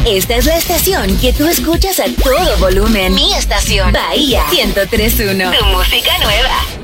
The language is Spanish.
Esta es la estación que tú escuchas a todo volumen. Mi estación. Bahía 103.1. Tu música nueva.